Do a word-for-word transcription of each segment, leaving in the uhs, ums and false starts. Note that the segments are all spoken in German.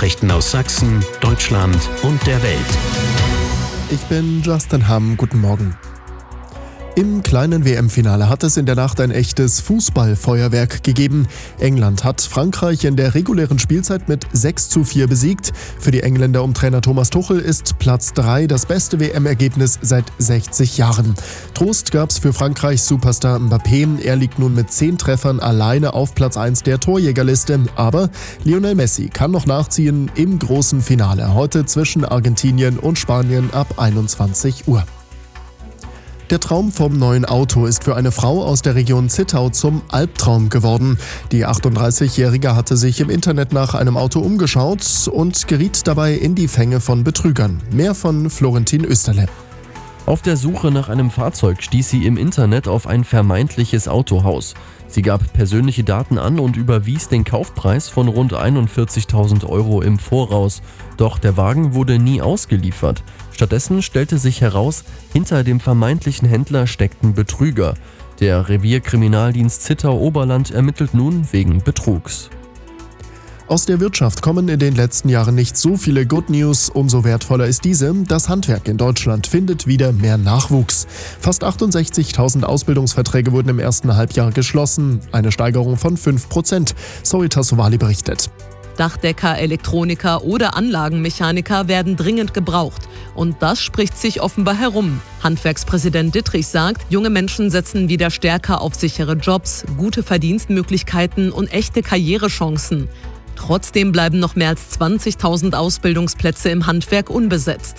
Nachrichten aus Sachsen, Deutschland und der Welt. Ich bin Justin Hamm, guten Morgen. Im kleinen W M-Finale hat es in der Nacht ein echtes Fußballfeuerwerk gegeben. England hat Frankreich in der regulären Spielzeit mit sechs zu vier besiegt. Für die Engländer um Trainer Thomas Tuchel ist Platz drei das beste W M-Ergebnis seit sechzig Jahren. Trost gab's für Frankreichs Superstar Mbappé. Er liegt nun mit zehn Treffern alleine auf Platz eins der Torjägerliste. Aber Lionel Messi kann noch nachziehen im großen Finale. Heute zwischen Argentinien und Spanien ab einundzwanzig Uhr. Der Traum vom neuen Auto ist für eine Frau aus der Region Zittau zum Albtraum geworden. Die achtunddreißigjährige hatte sich im Internet nach einem Auto umgeschaut und geriet dabei in die Fänge von Betrügern. Mehr von Florentin Österle. Auf der Suche nach einem Fahrzeug stieß sie im Internet auf ein vermeintliches Autohaus. Sie gab persönliche Daten an und überwies den Kaufpreis von rund einundvierzigtausend Euro im Voraus. Doch der Wagen wurde nie ausgeliefert. Stattdessen stellte sich heraus, hinter dem vermeintlichen Händler steckten Betrüger. Der Revierkriminaldienst Zittau-Oberland ermittelt nun wegen Betrugs. Aus der Wirtschaft kommen in den letzten Jahren nicht so viele Good News, umso wertvoller ist diese. Das Handwerk in Deutschland findet wieder mehr Nachwuchs. Fast achtundsechzigtausend Ausbildungsverträge wurden im ersten Halbjahr geschlossen, eine Steigerung von fünf Prozent. Zoe Tassovali berichtet. Dachdecker, Elektroniker oder Anlagenmechaniker werden dringend gebraucht. Und das spricht sich offenbar herum. Handwerkspräsident Dittrich sagt, junge Menschen setzen wieder stärker auf sichere Jobs, gute Verdienstmöglichkeiten und echte Karrierechancen. Trotzdem bleiben noch mehr als zwanzigtausend Ausbildungsplätze im Handwerk unbesetzt.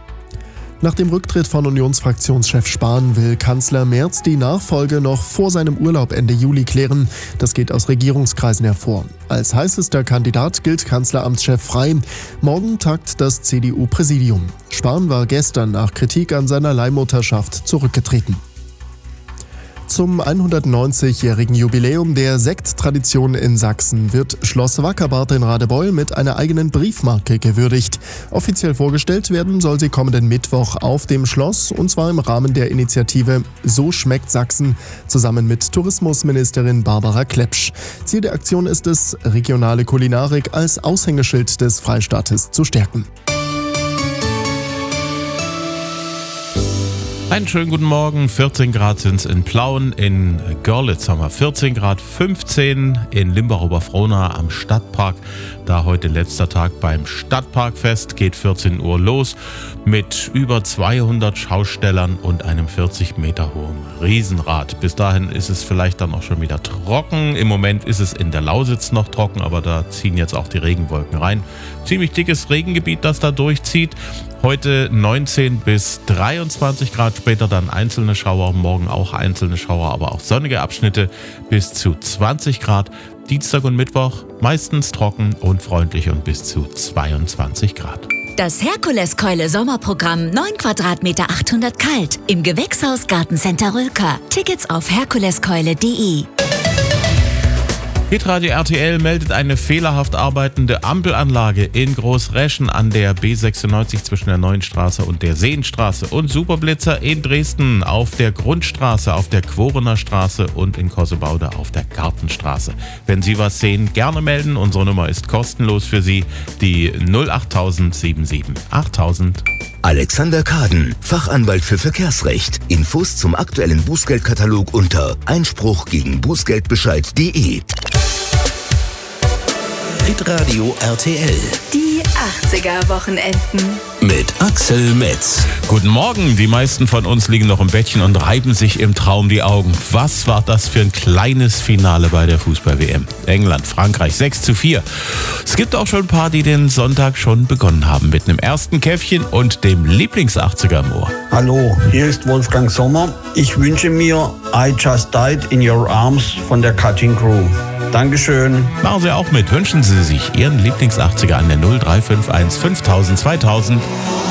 Nach dem Rücktritt von Unionsfraktionschef Spahn will Kanzler Merz die Nachfolge noch vor seinem Urlaub Ende Juli klären. Das geht aus Regierungskreisen hervor. Als heißester Kandidat gilt Kanzleramtschef Frey. Morgen tagt das C D U-Präsidium. Spahn war gestern nach Kritik an seiner Leihmutterschaft zurückgetreten. Zum hundertneunzigjährigen Jubiläum der Sekttradition in Sachsen wird Schloss Wackerbad in Radebeul mit einer eigenen Briefmarke gewürdigt. Offiziell vorgestellt werden soll sie kommenden Mittwoch auf dem Schloss, und zwar im Rahmen der Initiative So schmeckt Sachsen, zusammen mit Tourismusministerin Barbara Klepsch. Ziel der Aktion ist es, regionale Kulinarik als Aushängeschild des Freistaates zu stärken. Einen schönen guten Morgen. vierzehn Grad sind es in Plauen, in Görlitz haben wir vierzehn Grad, fünfzehn in Limbach-Oberfrohna am Stadtpark. Da heute letzter Tag beim Stadtparkfest, geht vierzehn Uhr los mit über zweihundert Schaustellern und einem vierzig Meter hohen Riesenrad. Bis dahin ist es vielleicht dann auch schon wieder trocken. Im Moment ist es in der Lausitz noch trocken, aber da ziehen jetzt auch die Regenwolken rein. Ziemlich dickes Regengebiet, das da durchzieht. Heute neunzehn bis dreiundzwanzig Grad, später dann einzelne Schauer, morgen auch einzelne Schauer, aber auch sonnige Abschnitte bis zu zwanzig Grad. Dienstag und Mittwoch meistens trocken und freundlich und bis zu zweiundzwanzig Grad. Das Herkuleskeule Sommerprogramm, neun Quadratmeter achthundert kalt, im Gewächshaus Gartencenter Rülker. Tickets auf herkuleskeule punkt de. Hitradio R T L meldet eine fehlerhaft arbeitende Ampelanlage in Großreschen an der B sechsundneunzig zwischen der Neuenstraße und der Seenstraße und Superblitzer in Dresden auf der Grundstraße, auf der Quorener Straße und in Kossebaude auf der Gartenstraße. Wenn Sie was sehen, gerne melden. Unsere Nummer ist kostenlos für Sie, die null acht null sieben sieben achttausend. Alexander Kaden, Fachanwalt für Verkehrsrecht. Infos zum aktuellen Bußgeldkatalog unter Einspruch gegen Bußgeldbescheid punkt de. Hitradio R T L. Die achtziger-Wochenenden. Mit Axel Metz. Guten Morgen, die meisten von uns liegen noch im Bettchen und reiben sich im Traum die Augen. Was war das für ein kleines Finale bei der Fußball-W M? England, Frankreich sechs zu vier. Es gibt auch schon ein paar, die den Sonntag schon begonnen haben mit einem ersten Käffchen und dem Lieblings-achtziger im Ohr. Hallo, hier ist Wolfgang Sommer. Ich wünsche mir I Just Died in Your Arms von der Cutting Crew. Dankeschön. Machen Sie auch mit. Wünschen Sie sich Ihren Lieblings-achtziger an der null drei fünf eins fünftausend zweitausend.